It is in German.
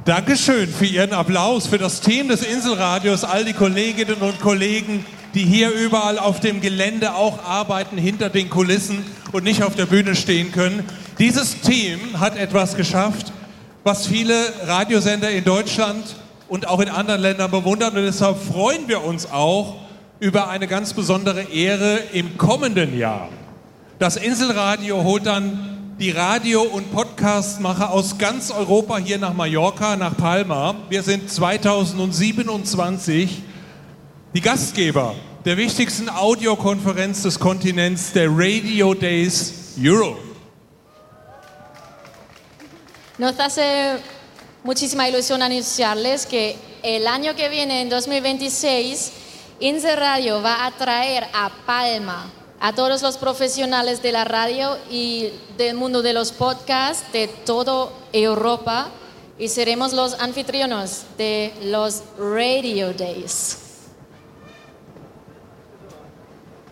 Dankeschön für Ihren Applaus, für das Team des Inselradios, all die Kolleginnen und Kollegen, die hier überall auf dem Gelände auch arbeiten, hinter den Kulissen und nicht auf der Bühne stehen können. Dieses Team hat etwas geschafft, was viele Radiosender in Deutschland und auch in anderen Ländern bewundern. Und deshalb freuen wir uns auch über eine ganz besondere Ehre im kommenden Jahr. Das Inselradio holt dann die Radio- und Podcastmacher aus ganz Europa hier nach Mallorca, nach Palma. Wir sind 2027 die Gastgeber der wichtigsten Audiokonferenz des Kontinents, der Radio Days Europe. Nos hace muchísima ilusión anunciarles que el año que viene, en 2026, Insel Radio va a traer a Palma a todos los profesionales de la radio y del mundo de los podcasts de toda Europa y seremos los anfitriones de los Radio Days.